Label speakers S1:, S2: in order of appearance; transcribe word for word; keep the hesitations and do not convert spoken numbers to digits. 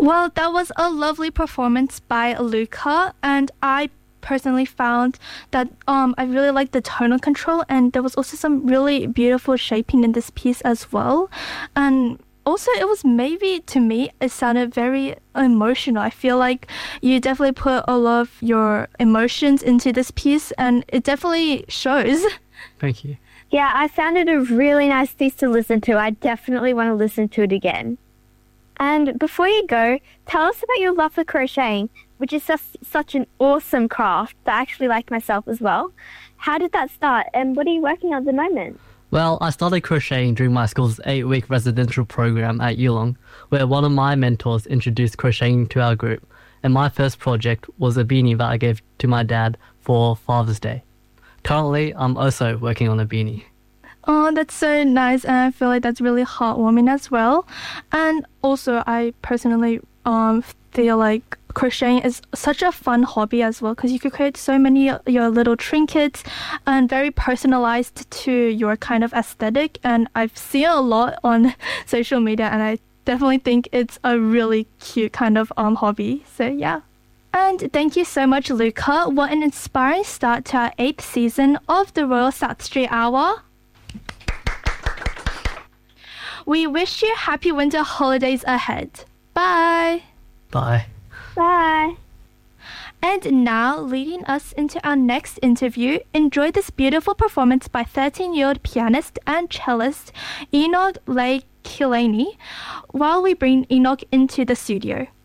S1: Well, that was a lovely performance by Luca, and I personally found that um, I really liked the tonal control, and there was also some really beautiful shaping in this piece as well. And also, it was maybe, to me, it sounded very emotional. I feel like you definitely put a lot of your emotions into this piece, and it definitely shows.
S2: Thank you.
S3: Yeah, I found it a really nice piece to listen to. I definitely want to listen to it again. And before you go, tell us about your love for crocheting, which is just such an awesome craft that I actually like myself as well. How did that start, and what are you working on at the moment?
S2: Well, I started crocheting during my school's eight-week residential program at Yulong, where one of my mentors introduced crocheting to our group, and my first project was a beanie that I gave to my dad for Father's Day. Currently, I'm also working on a beanie.
S1: Oh, that's so nice, and I feel like that's really heartwarming as well. And also, I personally um feel like crocheting is such a fun hobby as well, because you could create so many of your little trinkets and very personalized to your kind of aesthetic. And I've seen a lot on social media, and I definitely think it's a really cute kind of um hobby. So yeah. And thank you so much, Luca. What an inspiring start to our eighth season of the Royal South Street Hour. We wish you happy winter holidays ahead. Bye.
S2: Bye.
S3: Bye.
S1: And now, leading us into our next interview, enjoy this beautiful performance by thirteen-year-old pianist and cellist Enoch Leigh Killaney while we bring Enoch into the studio.